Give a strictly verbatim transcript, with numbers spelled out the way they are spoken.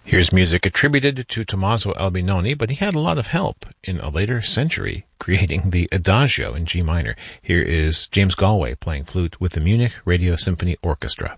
Here's music attributed to Tommaso Albinoni, but he had a lot of help in a later century creating the Adagio in G minor. Here is James Galway playing flute with the Munich Radio Symphony Orchestra.